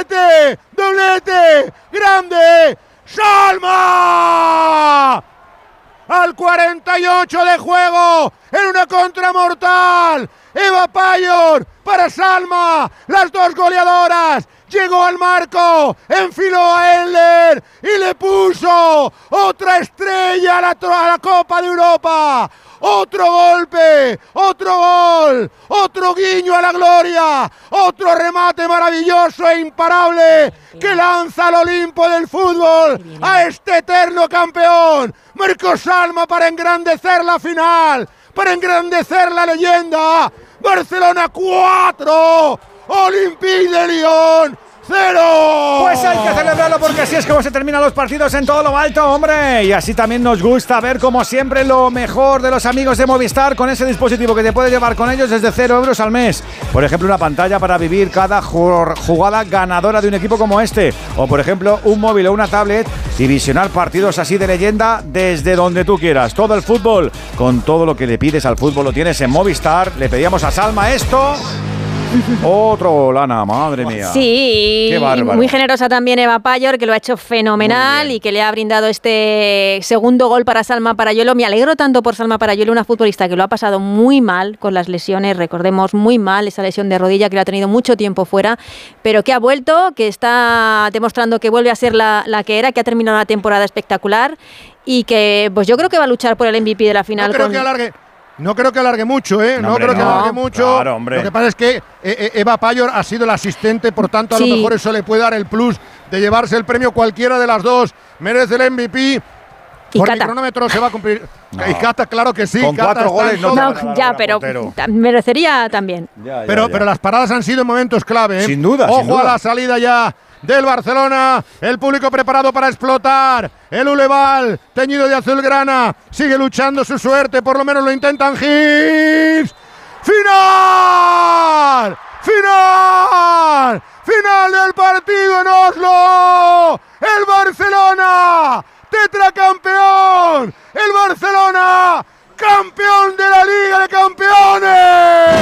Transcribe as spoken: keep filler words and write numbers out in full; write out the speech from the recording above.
doblete, doblete, grande, Salma. Al cuarenta y ocho de juego, en una contra mortal, Eva Payor para Salma, las dos goleadoras. Llegó al marco, enfiló a Endler y le puso otra estrella a la, a la Copa de Europa. Otro golpe, otro gol, otro guiño a la gloria, otro remate maravilloso e imparable que lanza al Olimpo del fútbol a este eterno campeón. Marcó Salma para engrandecer la final, para engrandecer la leyenda. Barcelona cuatro, Olympique de Lyon cero. Pues hay que celebrarlo porque así es como se terminan los partidos en todo lo alto, hombre. Y así también nos gusta ver, como siempre, lo mejor de los amigos de Movistar con ese dispositivo que te puedes llevar con ellos desde cero euros al mes. Por ejemplo, una pantalla para vivir cada jugada ganadora de un equipo como este. O, por ejemplo, un móvil o una tablet y visionar partidos así de leyenda desde donde tú quieras. Todo el fútbol, con todo lo que le pides al fútbol, lo tienes en Movistar. Le pedíamos a Salma esto... Otro Lana, madre mía. Sí, qué bárbaro. Muy generosa también Eva Payor, que lo ha hecho fenomenal y que le ha brindado este segundo gol para Salma Parayuelo. Me alegro tanto por Salma Parayuelo, una futbolista que lo ha pasado muy mal con las lesiones, recordemos muy mal esa lesión de rodilla que la ha tenido mucho tiempo fuera, pero que ha vuelto, que está demostrando que vuelve a ser la, la que era, que ha terminado una temporada espectacular y que pues yo creo que va a luchar por el M V P de la final. No creo con... que alargue. No creo que alargue mucho, ¿eh? No, no creo hombre, que no. alargue mucho. Claro, hombre. Lo que pasa es que eh, Eva Payor ha sido el asistente, por tanto, a sí. lo mejor eso le puede dar el plus de llevarse el premio. Cualquiera de las dos merece el M V P. Y Por Cata. mi cronómetro se va a cumplir. No. Y Cata, claro que sí. Con Cata cuatro está goles en no todo. te No, van a dar ya, ahora, pero portero. merecería también. Ya, ya, Pero, ya. pero las paradas han sido en momentos clave, ¿eh? Sin duda, Ojo sin duda. a la salida ya del Barcelona, el público preparado para explotar, el Uleval, teñido de azulgrana, sigue luchando su suerte, por lo menos lo intentan. Higgs, final, final, final del partido en Oslo, el Barcelona, tetracampeón, el Barcelona, campeón de la Liga de Campeones.